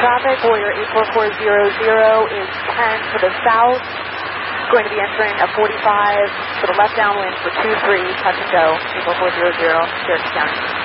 traffic. Warrior 84400 is 10 to the south. Going to be entering a 45 for the left downwind for 23, touch and go, 84400, Cherokee County.